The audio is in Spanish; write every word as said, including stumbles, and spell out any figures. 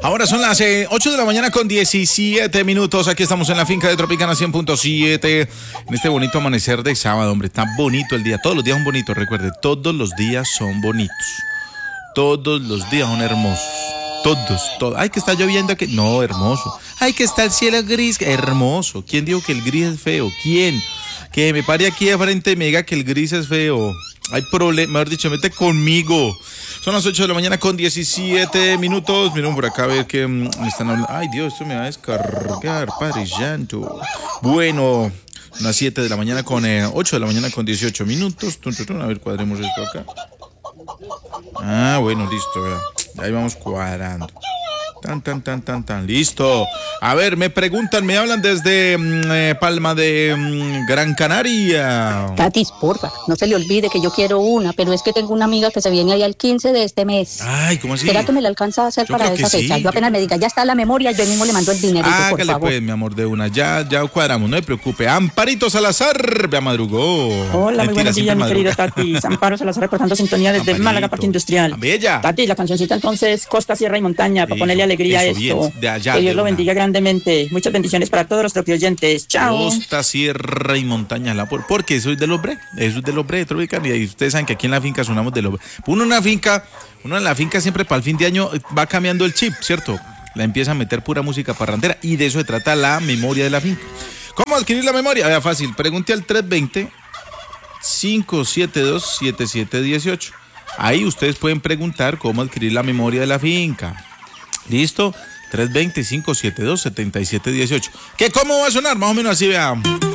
Ahora son las eh, ocho de la mañana con diecisiete minutos. Aquí estamos en la finca de Tropicana cien punto siete. En este bonito amanecer de sábado, hombre. Está bonito el día. Todos los días son bonitos, recuerde. Todos los días son bonitos. Todos los días son hermosos. Todos, todos. Ay, que está lloviendo aquí. No, hermoso. Ay, que está el cielo gris. Hermoso. ¿Quién dijo que el gris es feo? ¿Quién? Que me pare aquí de frente y me diga que el gris es feo. Hay problema, mejor dicho, mete conmigo. Son las ocho de la mañana con diecisiete minutos. Miren por acá a ver qué me están hablando. Ay, Dios, esto me va a descargar, padre llanto. Bueno, las siete de la mañana con eh, ocho de la mañana con dieciocho minutos. A ver, cuadremos esto acá. Ah, bueno, listo, vea. Ahí vamos cuadrando. Tan, tan, tan, tan, tan, listo. A ver, me preguntan, me hablan desde eh, Palma de mm, Gran Canaria. Tatis, porfa, no se le olvide que yo quiero una, pero es que tengo una amiga que se viene ahí al quince de este mes. Ay, ¿cómo así? ¿Será que me la alcanza a hacer Yo para esa fecha? Sí. Yo apenas me diga, ya está la memoria, yo mismo le mando el dinero, por Hágale favor. pues, mi amor, de una. Ya, ya cuadramos, no me preocupe. Amparito Salazar, ya madrugó. Hola, Mentira, muy buenos días, mi querido Tatis. Amparo Salazar reportando sintonía desde Amparito. Málaga, Parque Industrial. Bella. Tatis, la cancioncita entonces, Costa, Sierra y Montaña, para Eso, ponerle alegría a eso, esto. bien, de allá, que Dios de lo una. bendiga grandemente. Muchas bendiciones para todos los propioyentes. Chao. Costa, Sierra y Montaña. La por, porque eso es del hombre, eso es del hombre de Tropicana. Y ustedes saben que aquí en la finca sonamos del hombre. Uno en una finca, uno en la finca siempre para el fin de año va cambiando el chip, ¿cierto? La empieza a meter pura música parrandera y de eso se trata la memoria de la finca. ¿Cómo adquirir la memoria? Vea, fácil. Pregunte al tres veinte, cinco siete dos, siete siete uno ocho. Ahí ustedes pueden preguntar cómo adquirir la memoria de la finca. ¿Listo? tres veinte, cinco siete dos, siete siete uno ocho. ¿Qué cómo va a sonar? Más o menos así, vean.